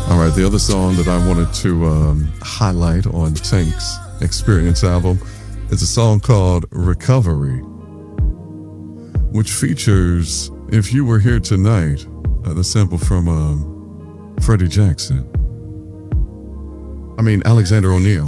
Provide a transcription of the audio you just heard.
All right, the other song that I wanted to highlight on Tank's Experience album is a song called Recovery, which features If You Were Here Tonight, the sample from Freddie Jackson. Alexander O'Neal.